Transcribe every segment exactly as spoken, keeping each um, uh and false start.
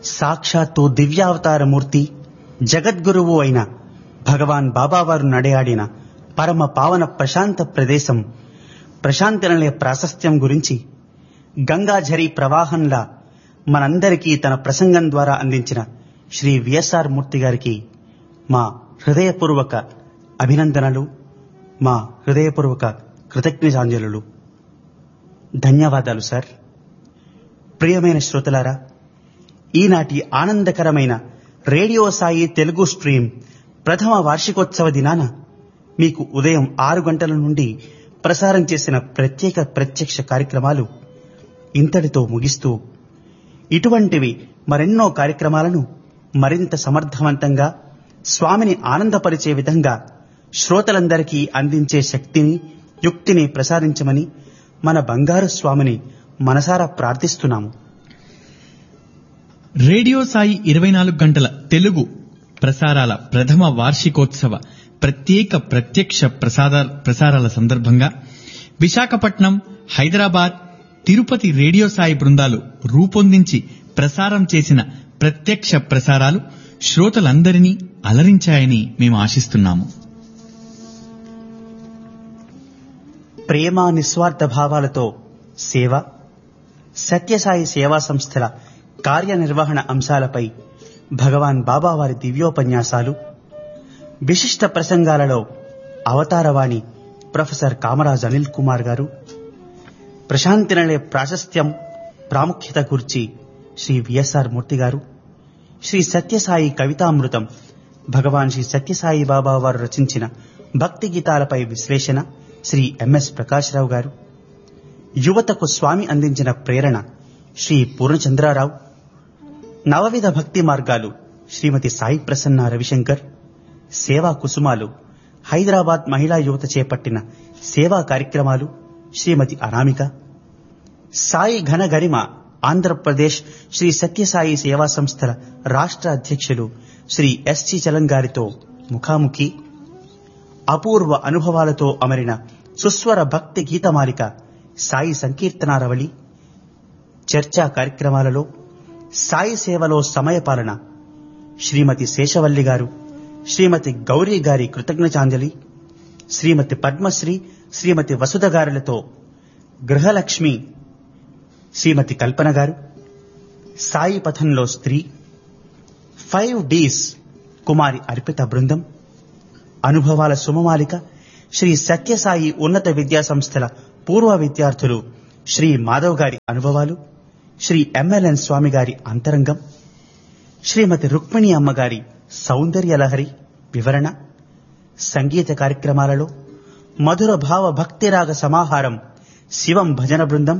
సాక్షాత్తు దివ్యావతారమూర్తి జగద్గురువు అయిన భగవాన్ బాబావారు నడయాడిన పరమ పావన ప్రశాంత ప్రదేశం ప్రశాంతి నిలయ ప్రాశస్త్యం గురించి గంగాఝరి ప్రవాహంలా మనందరికీ తన ప్రసంగం ద్వారా అందించిన శ్రీ విఎస్ఆర్ మూర్తి గారికి మా హృదయపూర్వక అభినందనలు, మా హృదయపూర్వక కృతజ్ఞతాంజలులు. ధన్యవాదాలు సార్. ప్రియమైన శ్రోతలారా, ఈనాటి ఆనందకరమైన రేడియో సాయి తెలుగు స్ట్రీమ్ ప్రథమ వార్షికోత్సవ దినాన మీకు ఉదయం ఆరు గంటల నుండి ప్రసారం చేసిన ప్రత్యేక ప్రత్యక్ష కార్యక్రమాలు ఇంతటితో ముగిస్తూ ఇటువంటివి మరెన్నో కార్యక్రమాలను మరింత సమర్థవంతంగా స్వామిని ఆనందపరిచే విధంగా శ్రోతలందరికీ అందించే శక్తిని, యుక్తిని ప్రసాదించమని మన బంగారు స్వామిని మనసారా ప్రార్థిస్తున్నాము. రేడియో సాయి ఇరవై నాలుగు గంటల తెలుగు ప్రసారాల ప్రథమ వార్షికోత్సవ ప్రత్యేక ప్రత్యక్ష ప్రసారాల సందర్భంగా విశాఖపట్నం, హైదరాబాద్, తిరుపతి రేడియో సాయి బృందాలు రూపొందించి ప్రసారం చేసిన ప్రత్యక్ష ప్రసారాలు శ్రోతలందరినీ అలరించాయని మేము ఆశిస్తున్నాము. ప్రేమ, నిస్వార్థ భావాలతో సేవ, సత్యసాయి సేవా సంస్థల కార్యనిర్వహణ అంశాలపై భగవాన్ బాబావారి దివ్యోపన్యాసాలు, విశిష్ట ప్రసంగాలలో అవతారవాణి ప్రొఫెసర్ కామరాజ్ అనిల్ కుమార్ గారు, ప్రశాంతి నిలయ ప్రాశస్త్యం ప్రాముఖ్యత గురించి శ్రీ విఎస్ఆర్ మూర్తి గారు, శ్రీ సత్యసాయి కవితామృతం భగవాన్ శ్రీ సత్యసాయి బాబా వారు రచించిన భక్తి గీతాలపై విశ్లేషణ శ్రీ ఎంఎస్ ప్రకాశ్రావు గారు, యువతకు స్వామి అందించిన ప్రేరణ శ్రీ పూర్ణచంద్రారావు, నవవిధ భక్తి మార్గాలు శ్రీమతి సాయి ప్రసన్న రవిశంకర్, సేవా కుసుమాలు హైదరాబాద్ మహిళా యువత చేపట్టిన సేవా కార్యక్రమాలు శ్రీమతి అనామిక, సాయి ఘన గరిమ ఆంధ్రప్రదేశ్ శ్రీ సత్యసాయి సేవా సంస్థల రాష్ట్ర అధ్యక్షులు శ్రీ ఎస్జి చలం గారితో ముఖాముఖి, అపూర్వ అనుభవాలతో అమరిన సుస్వర భక్తి గీతమాలిక సాయి సంకీర్తనారవళి, చర్చా కార్యక్రమాలలో సాయి సేవలో సమయపాలన శ్రీమతి శేషవల్లి గారు, శ్రీమతి గౌరీ గారి కృతజ్ఞతాంజలి, శ్రీమతి పద్మశ్రీ, శ్రీమతి వసుధ గారులతో గృహలక్ష్మి శ్రీమతి కల్పన గారు, సాయి పథంలో స్త్రీ, ఫైవ్ డీస్ కుమారి అర్పిత బృందం, అనుభవాల సుమమాలిక శ్రీ సత్యసాయి ఉన్నత విద్యా సంస్థల పూర్వ విద్యార్థులు శ్రీ మాధవ్ గారి అనుభవాలు, శ్రీ ఎంఎల్ఎన్ స్వామి గారి అంతరంగం, శ్రీమతి రుక్మిణి అమ్మగారి సౌందర్యలహరి వివరణ, సంగీత కార్యక్రమాలలో మధుర భావ భక్తిరాగ సమాహారం శివం భజన బృందం,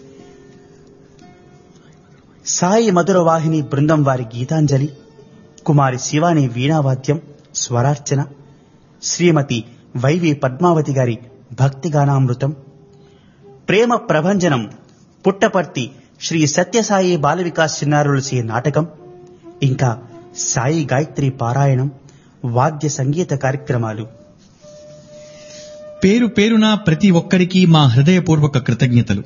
సాయి మధుర వాహిని బృందం వారి గీతాంజలి, కుమారి శివాని వీణావాద్యం స్వరార్చన, శ్రీమతి వైవి పద్మావతి గారి భక్తిగానామృతం, ప్రేమ ప్రభంజనం పుట్టపర్తి శ్రీ సత్యసాయి బాల వికాస్ చిన్నారులసి నాటకం, ఇంకా సాయి గాయత్రి పారాయణం, వాద్య సంగీత కార్యక్రమాలు. పేరు పేరున ప్రతి ఒక్కరికి మా హృదయపూర్వక కృతజ్ఞతలు.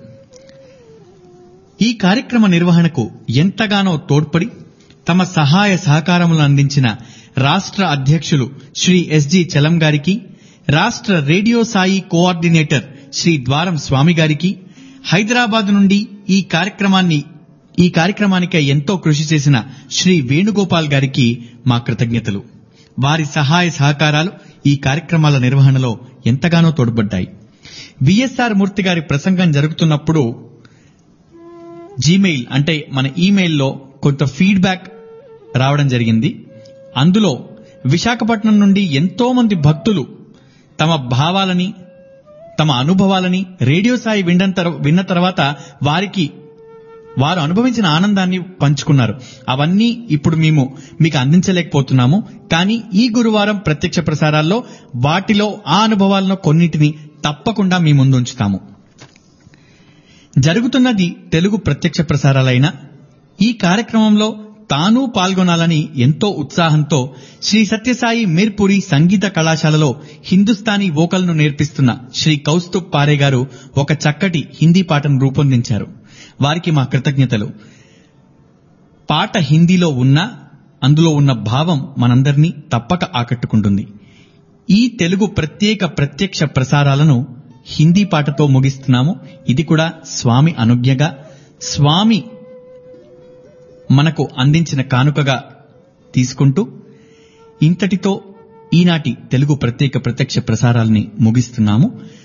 ఈ కార్యక్రమ నిర్వహణకు ఎంతగానో తోడ్పడి తమ సహాయ సహకారములను అందించిన రాష్ట్ర అధ్యక్షులు శ్రీ ఎస్జి చలం గారికి, రాష్ట్ర రేడియో సాయి కోఆర్డినేటర్ శ్రీ ద్వారం స్వామి గారికి, హైదరాబాద్ నుండి ఈ కార్యక్రమాన్ని ఈ కార్యక్రమానికి ఎంతో కృషి చేసిన శ్రీ వేణుగోపాల్ గారికి మా కృతజ్ఞతలు. వారి సహాయ సహకారాలు ఈ కార్యక్రమాల నిర్వహణలో ఎంతగానో తోడ్పడ్డాయి. విఎస్ఆర్ మూర్తి గారి ప్రసంగం జరుగుతున్నప్పుడు జీమెయిల్ అంటే మన ఈమెయిల్లో కొంత ఫీడ్బ్యాక్ రావడం జరిగింది. అందులో విశాఖపట్నం నుండి ఎంతో మంది భక్తులు తమ భావాలని, తమ అనుభవాలని రేడియో సాయి విన్న తర్వాత వారికి వారు అనుభవించిన ఆనందాన్ని పంచుకున్నారు. అవన్నీ ఇప్పుడు మేము మీకు అందించలేకపోతున్నాము. కానీ ఈ గురువారం ప్రత్యక్ష ప్రసారాల్లో వాటిలో ఆ అనుభవాలను కొన్నింటిని తప్పకుండా మీ ముందు ఉంచుతాము. జరుగుతున్నది తెలుగు ప్రత్యక్ష ప్రసారాలైన ఈ కార్యక్రమంలో తాను పాల్గొనాలని ఎంతో ఉత్సాహంతో శ్రీ సత్యసాయి మీర్పురి సంగీత కళాశాలలో హిందుస్థానీ వోకల్ను నేర్పిస్తున్న శ్రీ కౌస్తుబ్ పారే గారు ఒక చక్కటి హిందీ పాటను రూపొందించారు. వారికి మా కృతజ్ఞతలు. పాట హిందీలో ఉన్నా అందులో ఉన్న భావం మనందరినీ తప్పక ఆకట్టుకుంటుంది. ఈ తెలుగు ప్రత్యేక ప్రత్యక్ష ప్రసారాలను హిందీ పాటతో ముగిస్తున్నాము. ఇది కూడా స్వామి అనుజ్ఞగా, స్వామి మనకు అందించిన కానుకగా తీసుకుంటూ ఇంతటితో ఈనాటి తెలుగు ప్రత్యేక ప్రత్యక్ష ప్రసారాల్ని ముగిస్తున్నాము.